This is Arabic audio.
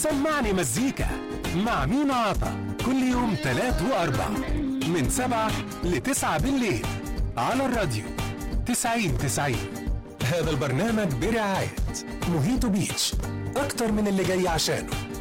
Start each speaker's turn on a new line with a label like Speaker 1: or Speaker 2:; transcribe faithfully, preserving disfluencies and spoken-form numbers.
Speaker 1: سمعني مزيكا مع مينا عطا كل يوم تلات وأربع من سبعة لتسعة بالليل على الراديو تسعين تسعين. هذا البرنامج برعاية موهيتو بيتش، أكتر من اللي جاي عشانه.